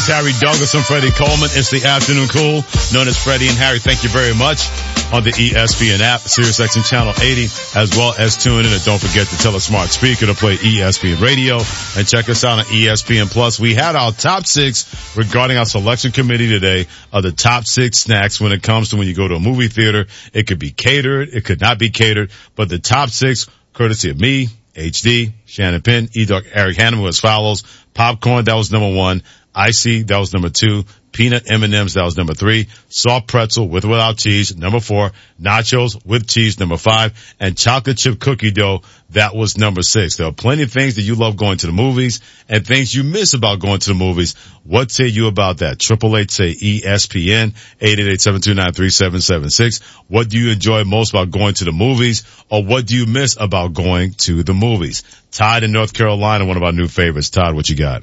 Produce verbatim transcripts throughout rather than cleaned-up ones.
is Harry Douglas and Freddie Coleman. It's the afternoon cool, known as Freddie and Harry. Thank you very much on the E S P N app, SiriusXM Channel eighty, as well as tune in. And don't forget to tell a smart speaker to play E S P N Radio and check us out on E S P N Plus. We had our top six regarding our selection committee today of the top six snacks when it comes to when you go to a movie theater. It could be catered. It could not be catered, but the top six, courtesy of me, H D, Shannon Penn, E-Duck, Eric Hanneman, as follows. Popcorn, that was number one. Icy, that was number two. Peanut M and M's, that was number three. Soft pretzel with or without cheese, number four. Nachos with cheese, number five. And chocolate chip cookie dough, that was number six. There are plenty of things that you love going to the movies and things you miss about going to the movies. What say you about that? Triple eight say E S P N, eight eight eight, seven two nine, three seven seven six. What do you enjoy most about going to the movies, or what do you miss about going to the movies? Todd in North Carolina, one of our new favorites. Todd, what you got?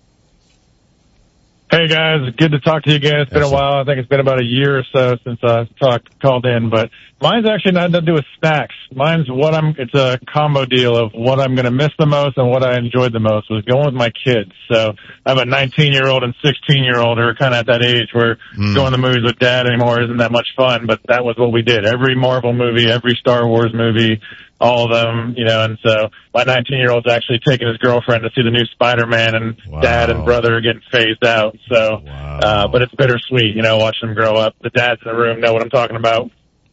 Hey guys, good to talk to you again. It's been a while. I think it's been about a year or so since I talked, called in, but mine's actually not to do with snacks. Mine's what I'm, it's a combo deal of what I'm going to miss the most and what I enjoyed the most was going with my kids. So I have a nineteen year old and sixteen year old who are kind of at that age where mm. going to the movies with dad anymore isn't that much fun, but that was what we did. Every Marvel movie, every Star Wars movie, all of them, you know, and so my nineteen year old's actually taking his girlfriend to see the new Spider-Man, and wow. dad and brother are getting phased out. So, wow. uh, but it's bittersweet, you know, watching them grow up. The dads in the room know what I'm talking about.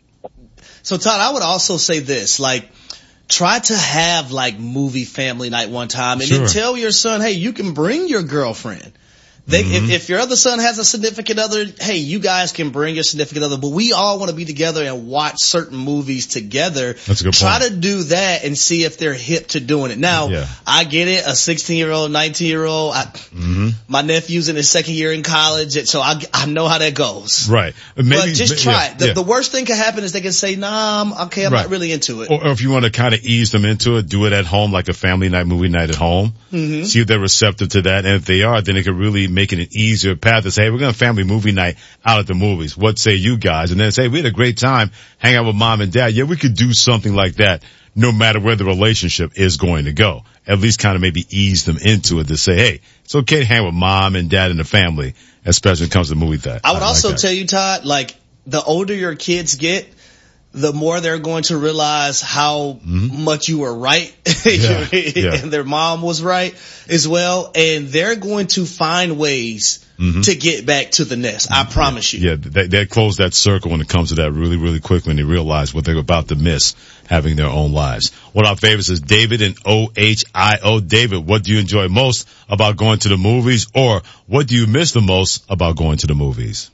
So Todd, I would also say this, like, try to have like movie family night one time and sure. then tell your son, hey, you can bring your girlfriend. They, mm-hmm. if, if your other son has a significant other, hey, you guys can bring your significant other, but we all want to be together and watch certain movies together. That's a good Try point. to do that and see if they're hip to doing it. Now, yeah. I get it, a sixteen year old, nineteen year old, I, mm-hmm. my nephew's in his second year in college, so I, I know how that goes. Right. Maybe, but just try yeah, it. The, yeah. the worst thing can happen is they can say, nah, I'm okay, I'm right. not really into it. Or, or if you want to kind of ease them into it, do it at home, like a family night, movie night at home. Mm-hmm. See if they're receptive to that. And if they are, then it could really make it an easier path to say, hey, we're going to family movie night out at the movies. What say you guys? And then say, we had a great time hanging out with mom and dad. Yeah, we could do something like that no matter where the relationship is going to go. At least kind of maybe ease them into it to say, hey, it's okay to hang with mom and dad and the family, especially when it comes to movie night. I would I also like tell you, Todd, like the older your kids get, the more they're going to realize how mm-hmm. much you were right yeah, yeah. and their mom was right as well. And they're going to find ways mm-hmm. to get back to the nest. I promise you. Yeah, they, they close that circle when it comes to that really, really quick when they realize what they're about to miss having their own lives. One of our favorites is David in O H I O. David, what do you enjoy most about going to the movies, or what do you miss the most about going to the movies?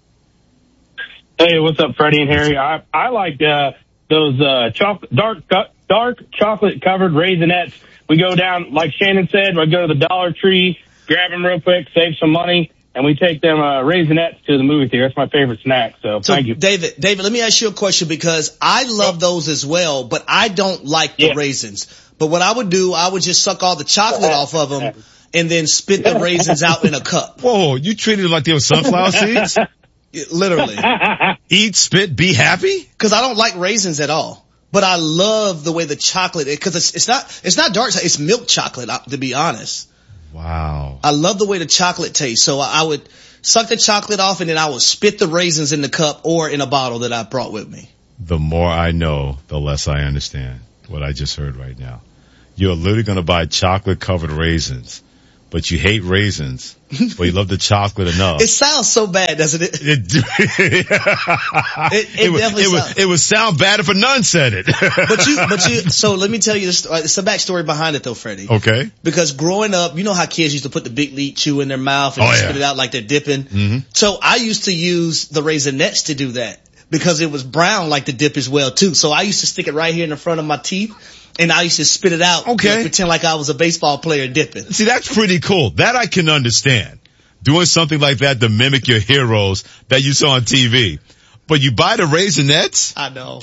Hey, what's up, Freddie and Harry? I I like uh, those uh, chocolate, dark dark chocolate covered Raisinets. We go down, like Shannon said, we go to the Dollar Tree, grab them real quick, save some money, and we take them uh, Raisinets to the movie theater. That's my favorite snack. So, so thank you, David. David, let me ask you a question, because I love those as well, but I don't like the yeah. raisins. But what I would do, I would just suck all the chocolate off of them and then spit the raisins out in a cup. Whoa, you treated it like they were sunflower seeds? Literally. Eat, spit, be happy? Cause I don't like raisins at all. But I love the way the chocolate, cause it's, it's not, it's not dark, it's milk chocolate, to be honest. Wow. I love the way the chocolate tastes. So I would suck the chocolate off and then I would spit the raisins in the cup or in a bottle that I brought with me. The more I know, the less I understand what I just heard right now. You're literally going to buy chocolate covered raisins, but you hate raisins, but you love the chocolate enough. It sounds so bad, doesn't it? It, it, it, it would, definitely it sounds. Would, it would sound bad if a nun said it. But you, but you, so let me tell you this, it's a backstory behind it though, Freddie. Okay. Because growing up, you know how kids used to put the big lead chew in their mouth and oh, spit yeah. it out like they're dipping. Mm-hmm. So I used to use the Raisinets to do that because it was brown like the dip as well too. So I used to stick it right here in the front of my teeth. And I used to spit it out. Okay. You know, pretend like I was a baseball player dipping. See, that's pretty cool. That I can understand. Doing something like that to mimic your heroes that you saw on T V. But you buy the Raisinets? I know.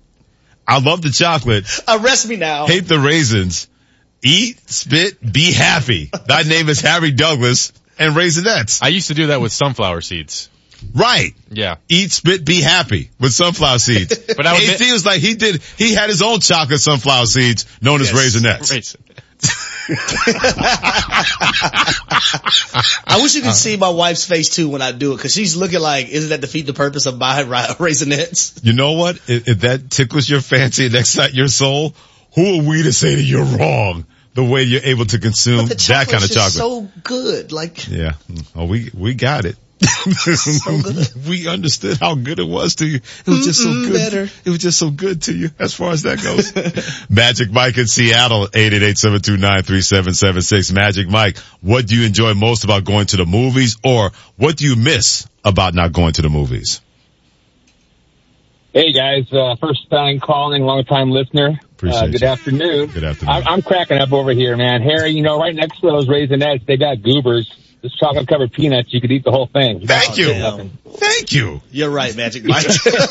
I love the chocolate. Arrest me now. Hate the raisins. Eat, spit, be happy. Thy name is Harry Douglas and Raisinets. I used to do that with sunflower seeds. Right. Yeah. Eat, spit, be happy with sunflower seeds. But I would A T was like, he did, he had his own chocolate sunflower seeds known yes. as Raisinets. Raisin. I wish you could see my wife's face too when I do it, because she's looking like, isn't that defeat the purpose of buying Raisinets? You know what? If, if that tickles your fancy and excites your soul, who are we to say that you're wrong? The way you're able to consume that kind of chocolate. So good. Like, yeah. Oh, we, we got it. So good. We understood how good it was to you. It was just so good. Better. It was just so good to you as far as that goes. Magic Mike in Seattle, eight eight eight, seven two nine, three seven seven six. Magic Mike, what do you enjoy most about going to the movies, or what do you miss about not going to the movies? Hey guys, uh, first time calling, long time listener. Uh, good you. afternoon. Good afternoon. I'm, I'm cracking up over here, man. Harry, you know, right next to those Raisinets, they got Goobers. This chocolate covered peanuts, you could eat the whole thing. Thank you. Damn. Thank you. You're right, Magic Mike.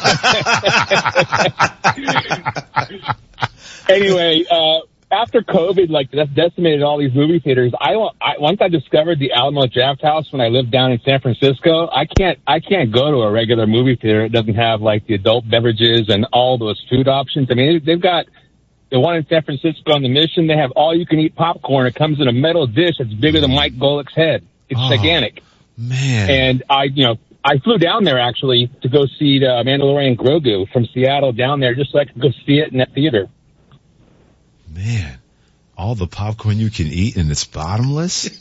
Anyway, uh, after COVID, like, that's decimated all these movie theaters. I, I once I discovered the Alamo Drafthouse when I lived down in San Francisco, I can't, I can't go to a regular movie theater. It doesn't have like the adult beverages and all those food options. I mean, they've got the one in San Francisco on the Mission. They have all you can eat popcorn. It comes in a metal dish that's bigger than Mike Golick's head. It's oh, gigantic. Man. And I, you know, I flew down there actually to go see the Mandalorian Grogu from Seattle down there just so I could go see it in that theater. Man, all the popcorn you can eat and it's bottomless?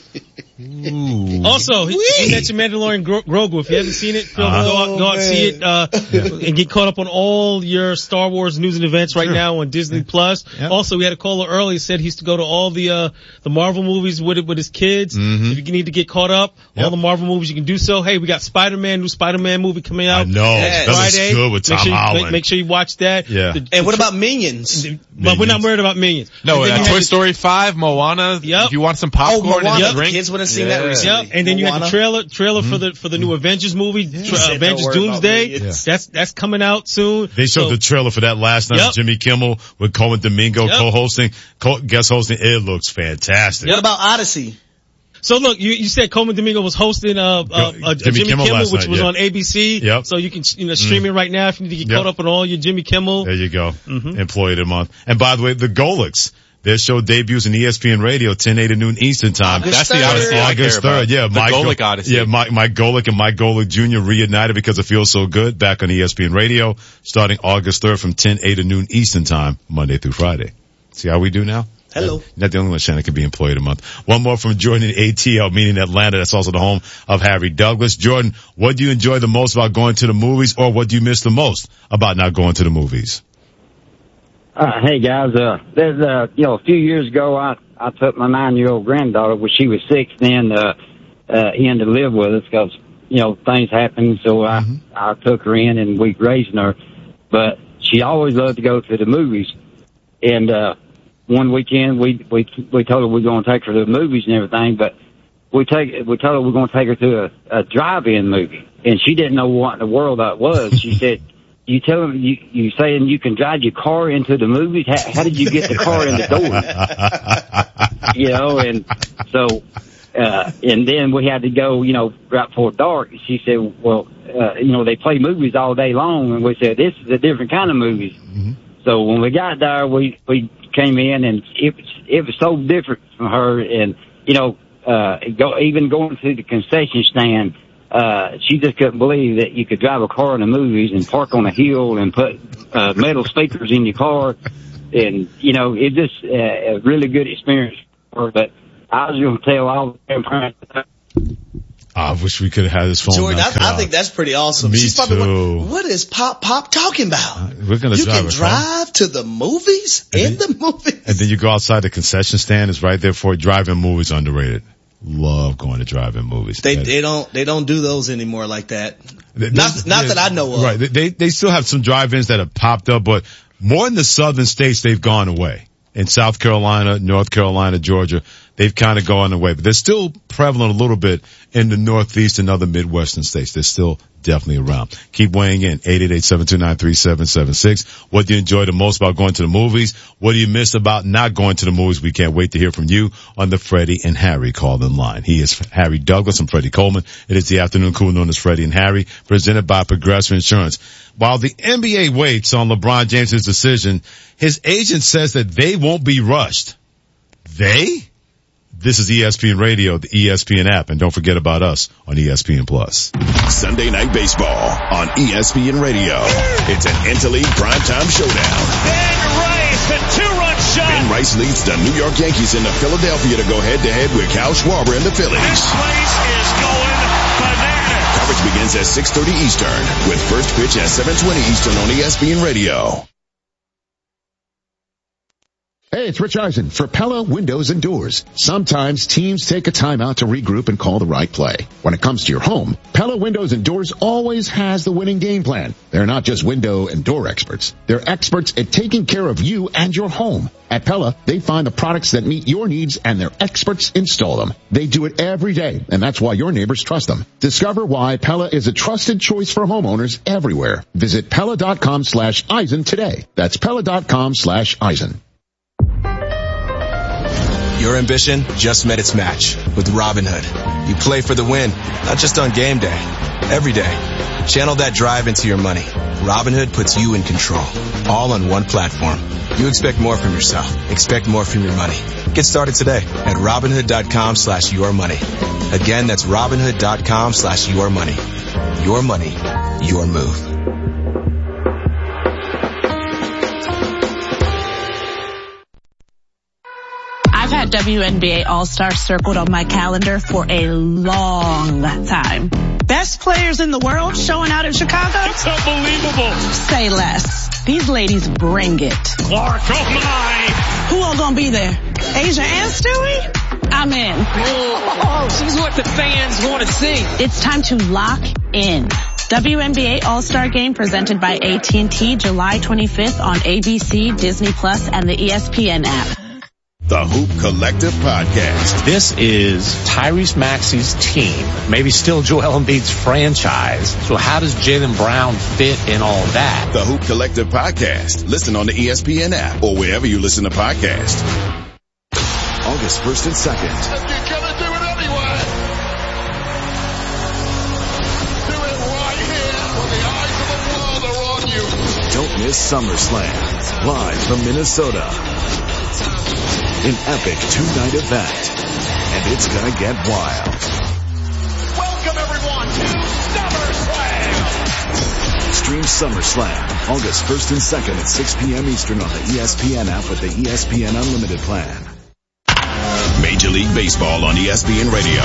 Ooh. Also, he, he mentioned Mandalorian Gro- Grogu. If you haven't seen it, Phil, uh-huh. go out, go out and see it, uh, yeah. and get caught up on all your Star Wars news and events right sure. now on Disney yeah. Plus. Yep. Also, we had a caller earlier said he used to go to all the, uh, the Marvel movies with it, with his kids. Mm-hmm. If you need to get caught up, yep. all the Marvel movies, you can do so. Hey, we got Spider-Man, new Spider-Man movie coming out. I know. Next that Friday. Looks good with Tom make sure you, Holland. Make, make sure you watch that. Yeah. The, and what about Minions? The, but we're not worried about Minions. No, uh, Toy Story five, Moana. Yep. If you want some popcorn oh, Moana, and yep. drink. Kids would have seen yeah. that recently. Yep. And then you Moana. had the trailer trailer mm-hmm. for the for the new Avengers movie, Yeah. tra- Avengers Doomsday. Yeah. That's that's coming out soon. They showed so, the trailer for that last night. Yep. Jimmy Kimmel with Cohen Domingo yep. co-hosting, co- guest hosting. It looks fantastic. What about Odyssey? So look, you, you said Coleman Domingo was hosting uh, uh, uh Jimmy, Jimmy Kimmel, Kimmel, which night, was yeah. on A B C. Yep. So you can you know stream mm. it right now if you need to get yep. caught up on all your Jimmy Kimmel. There you go. Mm-hmm. Employee of the month. And by the way, the Golicks. Their show debuts in E S P N Radio, ten, eight to noon Eastern time. August That's the Odyssey I care August about. third, yeah. The Mike Golick Go- Odyssey. Yeah, Mike, Mike Golick and Mike Golick Junior reunited because it feels so good back on E S P N Radio, starting August third from ten, eight to noon Eastern time, Monday through Friday. See how we do now? Hello. Not the only one, Shannon, could be employee of the month. One more from Jordan in A T L, meaning Atlanta. That's also the home of Harry Douglas. Jordan, what do you enjoy the most about going to the movies, or what do you miss the most about not going to the movies? Uh, hey guys, uh, there's, uh, you know, a few years ago, I, I took my nine-year-old granddaughter when she was six, then, uh, uh, in to live with us because, you know, things happened. So I, mm-hmm. I took her in and we raised her, but she always loved to go to the movies. And, uh, one weekend we, we, we told her we're going to take her to the movies and everything, but we take, we told her we're going to take her to a, a drive-in movie. And she didn't know what in the world that was. She said, You tell them you you saying you can drive your car into the movies? How, how did you get the car in the door? You know, and so uh, and then we had to go, you know, right before dark. She said, "Well, uh, you know, they play movies all day long," and we said, "This is a different kind of movies." Mm-hmm. So when we got there, we we came in, and it was it was so different from her, and you know, uh, go even going to the concession stand. Uh, she just couldn't believe that you could drive a car in the movies and park on a hill and put, uh, metal speakers in your car. And, you know, it just, uh, a really good experience for her. But I was going to tell all the parents. I wish we could have had this phone. Jordan, I, I think that's pretty awesome. Me She's probably too. Like, what is Pop Pop talking about? Uh, we're gonna you drive can drive to the movies and in then, the movies. And then you go outside the concession stand. It's right there for you. Drive-in movies underrated. Love going to drive-in movies. They they don't they don't do those anymore like that. They, not not yeah, that I know of. Right. They they still have some drive-ins that have popped up, but more in the southern states they've gone away. In South Carolina, North Carolina, Georgia, they've kind of gone away, but they're still prevalent a little bit in the Northeast and other Midwestern states. They're still definitely around. Keep weighing in. eight eight eight, seven two nine, three seven seven six. What do you enjoy the most about going to the movies? What do you miss about not going to the movies? We can't wait to hear from you on the Freddie and Harry call-in line. He is Harry Douglas and Freddie Coleman. It is the afternoon cool known as Freddie and Harry, presented by Progressive Insurance. While the N B A waits on LeBron James' decision, his agent says that they won't be rushed. They? This is E S P N Radio, the E S P N app, and don't forget about us on E S P N Plus. Sunday Night Baseball on E S P N Radio. It's an Interleague primetime showdown. Ben Rice, a two-run shot. Ben Rice leads the New York Yankees into Philadelphia to go head-to-head with Kyle Schwarber and the Phillies. This place is going bananas. Coverage begins at six thirty Eastern with first pitch at seven twenty Eastern on E S P N Radio. Hey, it's Rich Eisen for Pella Windows and Doors. Sometimes teams take a timeout to regroup and call the right play. When it comes to your home, Pella Windows and Doors always has the winning game plan. They're not just window and door experts. They're experts at taking care of you and your home. At Pella, they find the products that meet your needs and their experts install them. They do it every day, and that's why your neighbors trust them. Discover why Pella is a trusted choice for homeowners everywhere. Visit Pella.com slash Eisen today. That's Pella.com slash Eisen. Your ambition just met its match with Robinhood. You play for the win, not just on game day, every day. Channel that drive into your money. Robinhood puts you in control, all on one platform. You expect more from yourself. Expect more from your money. Get started today at Robinhood.com slash your money. Again, that's Robinhood.com slash your money. Your money, your move. I've had W N B A All-Star circled on my calendar for a long time. Best players in the world showing out in Chicago? It's unbelievable. Say less. These ladies bring it. Clark, oh my. Who all gonna be there? Asia and Stewie? I'm in. Oh, she's what the fans want to see. It's time to lock in. W N B A All-Star Game presented by A T and T July twenty-fifth on A B C, Disney Plus, and the E S P N app. The Hoop Collective Podcast. This is Tyrese Maxey's team, maybe still Joel Embiid's franchise. So how does Jaylen Brown fit in all that? The Hoop Collective Podcast. Listen on the E S P N app or wherever you listen to podcasts. August first and second. You're gonna do it anyway. Do it right here when the eyes of the world are on you. Don't miss SummerSlam. Live from Minnesota. An epic two-night event, and it's gonna get wild. Welcome everyone to SummerSlam! Stream SummerSlam August first and second at six p.m. Eastern on the E S P N app with the E S P N Unlimited plan. Major League Baseball on E S P N Radio.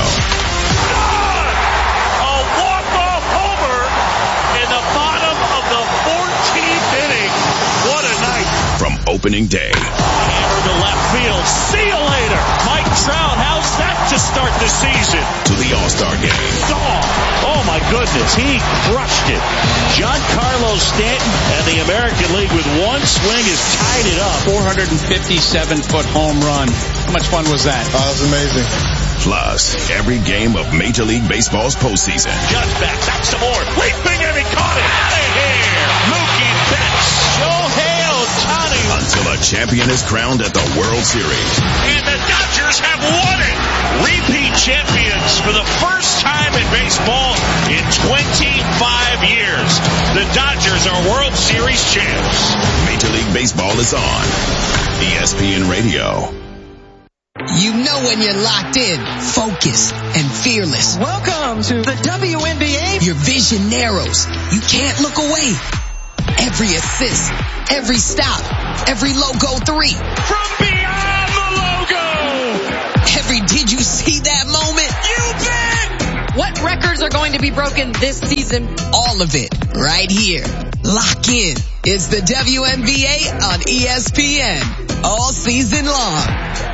A walk-off homer in the bottom of the fourteenth inning. What a night. From opening day. To left field. See you later. Mike Trout, how's that to start the season? To the All-Star Game. Oh, oh my goodness, he crushed it. Giancarlo Stanton and the American League with one swing has tied it up. four hundred fifty-seven foot home run. How much fun was that? Oh, that was amazing. Plus, every game of Major League Baseball's postseason. Judge back, back some more. Leaping and he caught it. Out of here. Mookie Betts. Shohei Ohtani. Until a champion is crowned at the World Series. And the Dodgers have won it. Repeat champions for the first time in baseball in twenty-five years. The Dodgers are World Series champs. Major League Baseball is on E S P N Radio. You know when you're locked in, focused, and fearless. Welcome to the W N B A. Your vision narrows. You can't look away. Every assist, every stop, every logo three. From beyond the logo. Every did you see that moment? You bet. What records are going to be broken this season? All of it right here. Lock in. It's the W N B A on E S P N. All season long.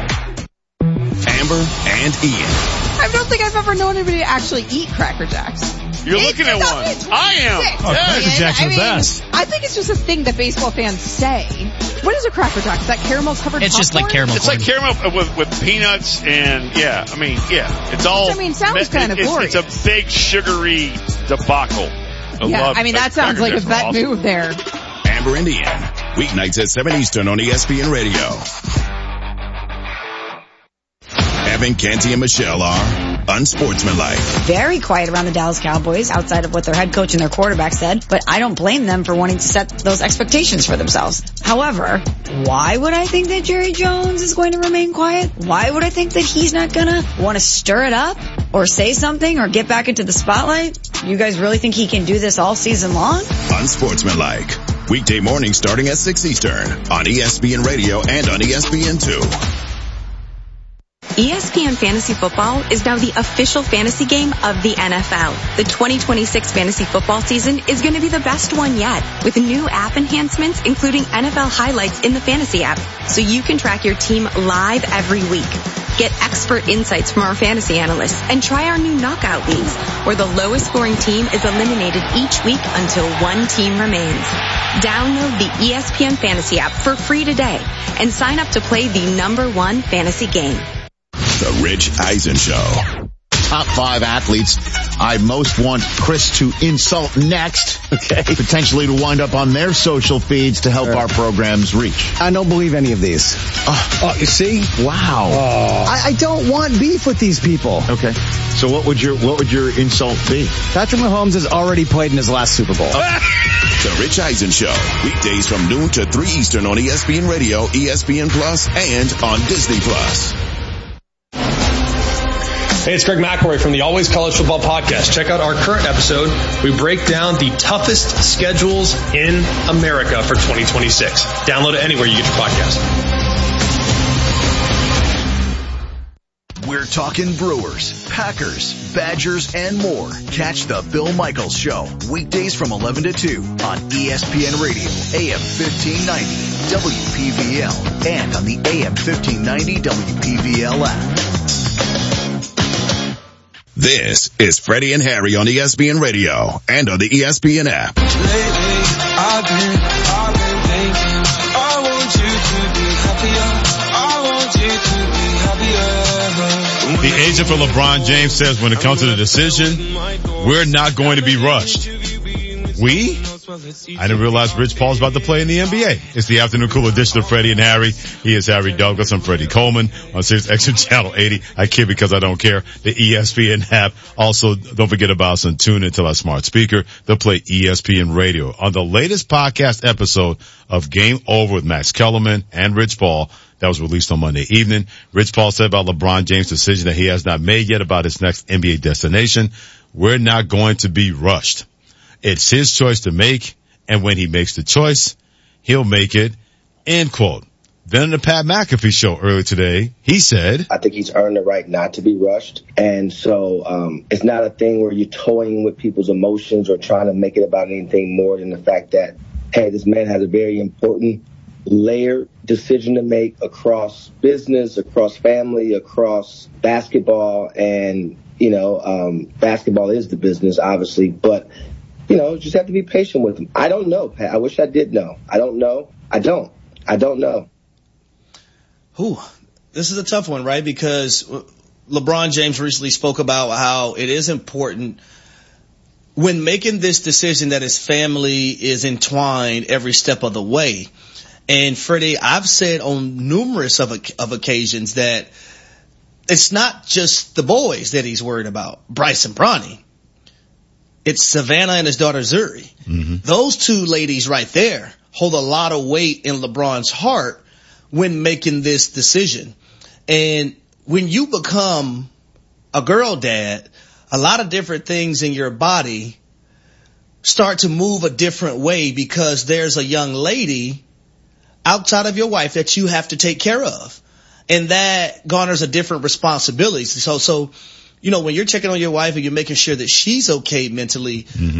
Amber and Ian. I don't think I've ever known anybody to actually eat Cracker Jacks. You're it's looking at one. I am. Oh, yeah. Cracker Jacks are the best. I think it's just a thing that baseball fans say. What is a Cracker Jack? Is that caramel covered It's popcorn? just like caramel It's corn. like caramel with, with peanuts and, yeah, I mean, yeah. It's all. Which, I mean, sounds kind of it's, glorious. It's a big sugary debacle. I yeah, love I mean, that sounds like a vet awesome. move there. Amber and Ian. Weeknights at seven Eastern on E S P N Radio. Evan, Canty, and Michelle are unsportsmanlike. Very quiet around the Dallas Cowboys outside of what their head coach and their quarterback said, but I don't blame them for wanting to set those expectations for themselves. However, why would I think that Jerry Jones is going to remain quiet? Why would I think that he's not gonna want to stir it up or say something or get back into the spotlight? You guys really think he can do this all season long? Unsportsmanlike. Weekday morning starting at six Eastern on E S P N Radio and on E S P N two. E S P N Fantasy Football is now the official fantasy game of the N F L. The twenty twenty-six fantasy football season is going to be the best one yet, with new app enhancements including N F L highlights in the fantasy app, so you can track your team live every week. Get expert insights from our fantasy analysts and try our new knockout leagues, where the lowest scoring team is eliminated each week until one team remains. Download the E S P N Fantasy app for free today and sign up to play the number one fantasy game. The Rich Eisen Show. Top five athletes I most want Chris to insult next. Okay. Potentially to wind up on their social feeds to help our programs reach. I don't believe any of these. Oh, oh you see? Wow. Oh. I, I don't want beef with these people. Okay. So what would your what would your insult be? Patrick Mahomes has already played in his last Super Bowl. The Rich Eisen Show. Weekdays from noon to three Eastern on E S P N Radio, E S P N Plus, and on Disney Plus. Hey, it's Greg McElroy from the Always College Football Podcast. Check out our current episode. We break down the toughest schedules in America for twenty twenty-six. Download it anywhere you get your podcast. We're talking Brewers, Packers, Badgers, and more. Catch the Bill Michaels Show, weekdays from eleven to two on E S P N Radio, A M fifteen ninety, W P V L, and on the A M fifteen ninety W P V L app. This is Freddie and Harry on E S P N Radio and on the E S P N app. Lately, I've been, I've been thinking, I want you to be happier. I want you to be happier. The agent for LeBron James says when it comes to the decision, we're not going to be rushed. We? I didn't realize Rich Paul's about to play in the N B A. It's the afternoon cool edition of Freddie and Harry. He is Harry Douglas. I'm Freddie Coleman on Sirius X M Channel eighty. I kid because I don't care. The E S P N app. Also, don't forget about us and tune into our smart speaker. They'll play E S P N Radio. On the latest podcast episode of Game Over with Max Kellerman and Rich Paul, that was released on Monday evening, Rich Paul said about LeBron James' decision that he has not made yet about his next N B A destination, we're not going to be rushed. It's his choice to make, and when he makes the choice, he'll make it, end quote. Then on the Pat McAfee show earlier today, he said, I think he's earned the right not to be rushed. And so um it's not a thing where you're toying with people's emotions or trying to make it about anything more than the fact that, hey, this man has a very important layered decision to make across business, across family, across basketball. And, you know, um basketball is the business, obviously, but you know, just have to be patient with him. I don't know, Pat. I wish I did know. I don't know. I don't. I don't know. Ooh, this is a tough one, right? Because LeBron James recently spoke about how it is important when making this decision that his family is entwined every step of the way. And Freddie, I've said on numerous of, of occasions that it's not just the boys that he's worried about, Bryce and Bronny. It's Savannah and his daughter Zuri. Mm-hmm. Those two ladies right there hold a lot of weight in LeBron's heart when making this decision. And when you become a girl dad, a lot of different things in your body start to move a different way because there's a young lady outside of your wife that you have to take care of. And that garners a different responsibility. So, so, you know, when you're checking on your wife and you're making sure that she's okay mentally, mm-hmm.